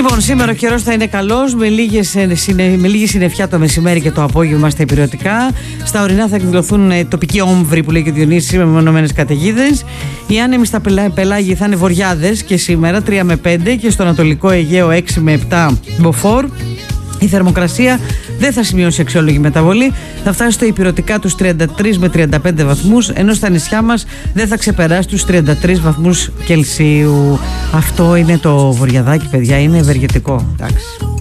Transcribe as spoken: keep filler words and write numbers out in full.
Λοιπόν, σήμερα ο καιρός θα είναι καλός, με, λίγες, με λίγη συννεφιά το μεσημέρι και το απόγευμα στα υπηρετικά. Στα ορεινά θα εκδηλωθούν τοπικοί όμβροι που λέει και ο Διονύσης, με μονομένες καταιγίδες. Οι άνεμοι στα πελάγη θα είναι βορειάδες και σήμερα τρία με πέντε και στο Ανατολικό Αιγαίο έξι με επτά μποφόρ. Η θερμοκρασία δεν θα σημειώσει αξιόλογη μεταβολή, θα φτάσει στο υπηρετικά τους τριάντα τρεις με τριάντα πέντε βαθμούς, ενώ στα νησιά μας δεν θα ξεπεράσει τους τριάντα τρεις βαθμούς Κελσίου. Αυτό είναι το βορειαδάκι, παιδιά, είναι ευεργετικό. Εντάξει.